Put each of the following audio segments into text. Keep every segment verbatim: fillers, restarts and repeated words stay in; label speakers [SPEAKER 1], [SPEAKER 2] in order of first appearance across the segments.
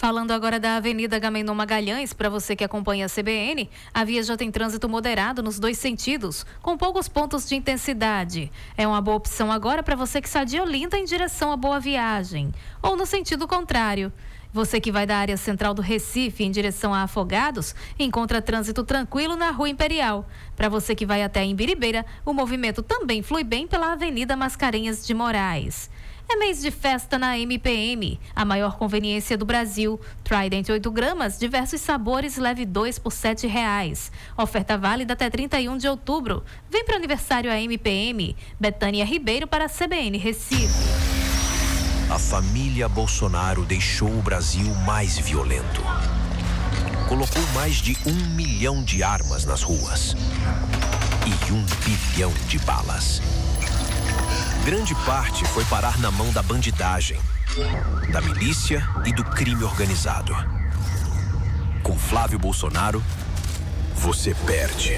[SPEAKER 1] Falando agora da Avenida Agamenon Magalhães, para você que acompanha a C B N, a via já tem trânsito moderado nos dois sentidos, com poucos pontos de intensidade. É uma boa opção agora para você que sai de Olinda em direção à Boa Viagem, ou no sentido contrário. Você que vai da área central do Recife em direção a Afogados, encontra trânsito tranquilo na Rua Imperial. Para você que vai até Imbiribeira, o movimento também flui bem pela Avenida Mascarenhas de Moraes. É mês de festa na M P M, a maior conveniência do Brasil. Trident oito gramas, diversos sabores, leve dois por sete reais. Oferta válida até trinta e um de outubro. Vem para o aniversário a M P M. Betânia Ribeiro para a C B N Recife.
[SPEAKER 2] A família Bolsonaro deixou o Brasil mais violento. Colocou mais de um milhão de armas nas ruas e um bilhão de balas. Grande parte foi parar na mão da bandidagem, da milícia e do crime organizado. Com Flávio Bolsonaro, você perde.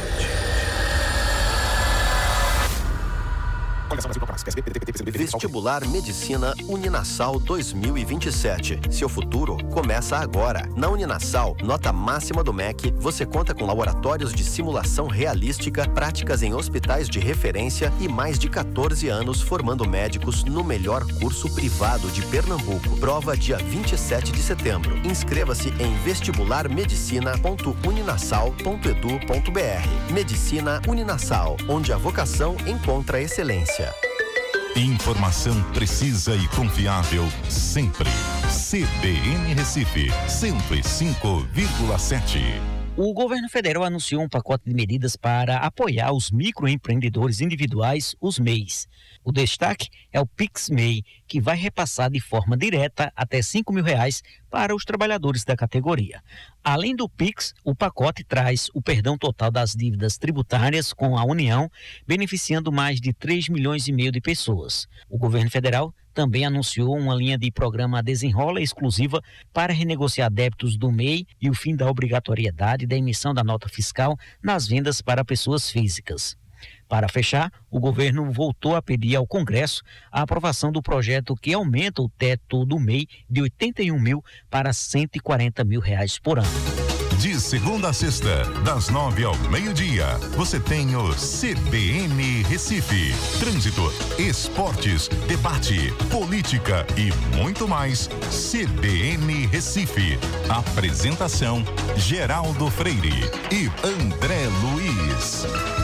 [SPEAKER 3] Vestibular Medicina Uninasal dois mil e vinte e sete. Seu futuro começa agora. Na Uninasal, nota máxima do M E C, você conta com laboratórios de simulação realística, práticas em hospitais de referência e mais de quatorze anos formando médicos no melhor curso privado de Pernambuco. Prova dia vinte e sete de setembro. Inscreva-se em vestibular medicina ponto uninasal ponto edu ponto br. Medicina Uninasal, onde a vocação encontra excelência.
[SPEAKER 4] Informação precisa e confiável sempre. C B N Recife, cento e cinco vírgula sete.
[SPEAKER 5] O governo federal anunciou um pacote de medidas para apoiar os microempreendedores individuais, os M E Is. O destaque é o Pix M E I, que vai repassar de forma direta até cinco mil reais para os trabalhadores da categoria. Além do Pix, o pacote traz o perdão total das dívidas tributárias com a União, beneficiando mais de três milhões e meio de pessoas. O governo federal também anunciou uma linha de programa Desenrola exclusiva para renegociar débitos do M E I e o fim da obrigatoriedade da emissão da nota fiscal nas vendas para pessoas físicas. Para fechar, o governo voltou a pedir ao Congresso a aprovação do projeto que aumenta o teto do M E I de oitenta e um mil para cento e quarenta mil reais por ano.
[SPEAKER 4] De segunda a sexta, das nove ao meio-dia, você tem o C B N Recife. Trânsito, esportes, debate, política e muito mais. C B N Recife. Apresentação: Geraldo Freire e André Luiz.